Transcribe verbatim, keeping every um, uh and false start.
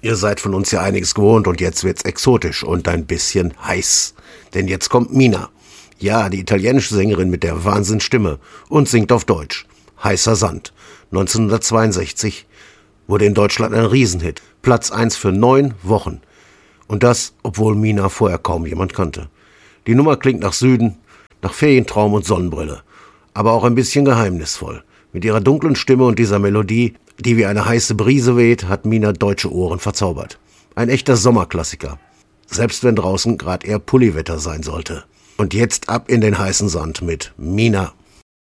Ihr seid von uns ja einiges gewohnt und jetzt wird's exotisch und ein bisschen heiß. Denn jetzt kommt Mina. Ja, die italienische Sängerin mit der Wahnsinnsstimme und singt auf Deutsch. Heißer Sand. neunzehnhundertzweiundsechzig wurde in Deutschland ein Riesenhit. Platz eins für neun Wochen. Und das, obwohl Mina vorher kaum jemand kannte. Die Nummer klingt nach Süden, nach Ferientraum und Sonnenbrille. Aber auch ein bisschen geheimnisvoll. Mit ihrer dunklen Stimme und dieser Melodie, die wie eine heiße Brise weht, hat Mina deutsche Ohren verzaubert. Ein echter Sommerklassiker. Selbst wenn draußen gerade eher Pulliwetter sein sollte. Und jetzt ab in den heißen Sand mit Mina.